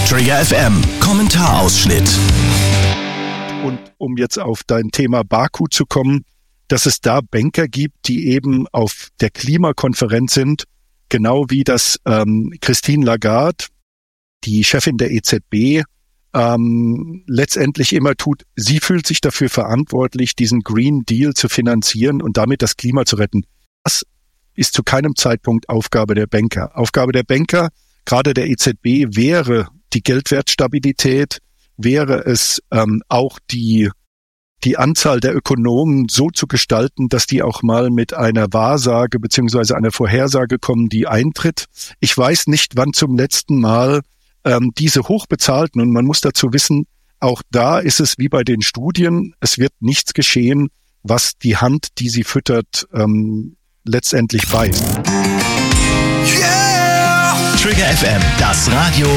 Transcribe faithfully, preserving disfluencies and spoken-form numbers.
Trigger F M, Kommentarausschnitt. Und um jetzt auf dein Thema Baku zu kommen, dass es da Banker gibt, die eben auf der Klimakonferenz sind, genau wie das ähm, Christine Lagarde, die Chefin der E Z B, ähm, letztendlich immer tut. Sie fühlt sich dafür verantwortlich, diesen Green Deal zu finanzieren und damit das Klima zu retten. Das ist zu keinem Zeitpunkt Aufgabe der Banker. Aufgabe der Banker, gerade der E Z B, wäre die Geldwertstabilität, wäre es ähm, auch die die Anzahl der Ökonomen so zu gestalten, dass die auch mal mit einer Wahrsage beziehungsweise einer Vorhersage kommen, die eintritt. Ich weiß nicht, wann zum letzten Mal ähm, diese hochbezahlten, und man muss dazu wissen, auch da ist es wie bei den Studien, es wird nichts geschehen, was die Hand, die sie füttert, ähm, letztendlich beißt. Yeah! Trigger F M, das Radio